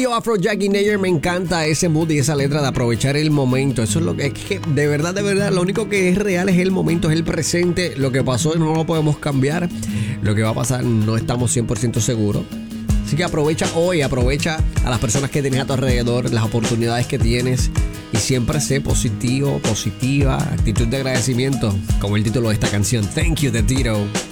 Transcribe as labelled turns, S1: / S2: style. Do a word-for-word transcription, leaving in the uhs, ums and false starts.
S1: Yo, Afrojack y Nayer, me encanta ese mood y esa letra de aprovechar el momento. Eso es lo que es que de verdad, de verdad, lo único que es real es el momento, es el presente. Lo que pasó no lo podemos cambiar. Lo que va a pasar no estamos cien por ciento seguros. Así que aprovecha hoy, aprovecha a las personas que tienes a tu alrededor, las oportunidades que tienes y siempre sé positivo, positiva, actitud de agradecimiento, como el título de esta canción. Thank you, de Tito.